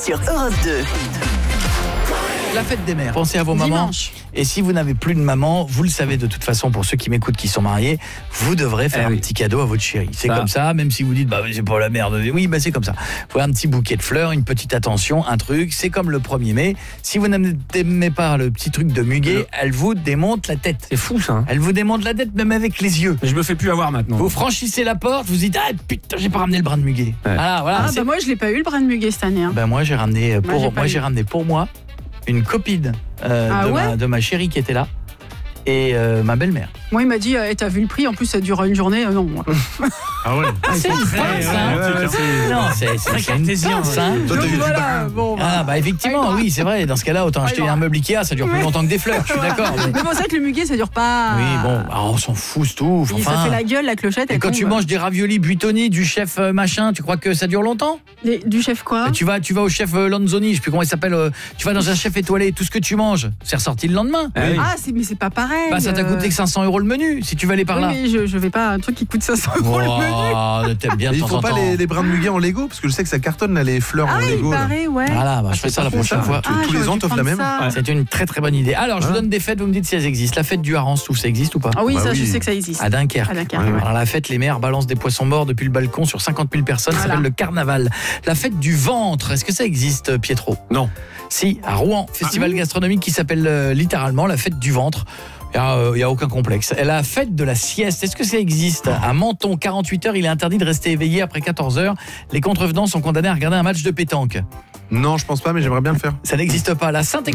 sur Europe 2. La fête des mères. Pensez à vos mamans. Dimanche. Et si vous n'avez plus de maman, vous le savez de toute façon, pour ceux qui m'écoutent qui sont mariés, vous devrez faire un petit cadeau à votre chérie. C'est comme ça, même si vous dites, bah c'est pas la merde. Oui, bah c'est comme ça. Vous avez un petit bouquet de fleurs, une petite attention, un truc. C'est comme le 1er mai. Si vous n'aimez pas le petit truc de muguet, elle vous démonte la tête. C'est fou ça. Elle vous démonte la tête même avec les yeux. Mais je me fais plus avoir maintenant. Vous franchissez la porte, vous dites, ah putain, j'ai pas ramené le brin de muguet. Ouais. Voilà. Ah bah moi je l'ai pas eu le brin de muguet cette année. Ben moi j'ai ramené pour moi une copine de ma chérie qui était là et ma belle-mère. Moi il m'a dit t'as vu le prix, en plus ça dure une journée, non. Ah ouais. C'est une pince, hein. Non, c'est une pince, hein. Toi, t'as eu du Voilà, brin. bon. Ah bah effectivement, oui, c'est vrai. Dans ce cas-là, autant acheter un meuble Ikea, ça dure plus longtemps que des fleurs. Je suis d'accord. Mais bon, c'est vrai que le muguet ça dure pas. Oui, bon, on s'en fout, c'est tout. Et ça fait la gueule, la clochette. Et quand tu manges des raviolis Buitoni du chef machin, tu crois que ça dure longtemps? Du chef quoi? Tu vas au chef Lanzoni, je sais plus comment il s'appelle. Tu vas dans un chef étoilé, tout ce que tu manges, c'est ressorti le lendemain. Ah, mais c'est pas pareil. Bah ça t'a coûté que 500 € le menu, si tu vas aller par là. Oui, mais je vais pas un truc qui coûte 500 € le menu. T'aimes bien de Et ils temps font en pas temps. les brins de muguet en Lego, parce que je sais que ça cartonne là, les fleurs en Ah, il Lego. Là. paraît, ouais. Voilà, bah, je ferai ça la prochaine fois. Tous les ans, t'offres la même. C'est une très très bonne idée. Alors, je vous donne des fêtes, vous me dites si elles existent. La fête du hareng, ça existe ou pas? Ah oui, Bah ça oui. je sais que ça existe. À Dunkerque. À Dunkerque. Ouais. Alors la fête, les mères balancent des poissons morts depuis le balcon sur 50 000 personnes, ça Voilà. s'appelle le carnaval. La fête du ventre, est-ce que ça existe, Pietro? Non. Si, à Rouen, festival gastronomique qui s'appelle littéralement la fête du ventre. Il n'y a aucun complexe. Et la fête de la sieste, est-ce que ça existe? À Menton, 48 heures, il est interdit de rester éveillé après 14 heures. Les contrevenants sont condamnés à regarder un match de pétanque. Non, je pense pas, mais j'aimerais bien le faire. Ça n'existe pas. La Sainte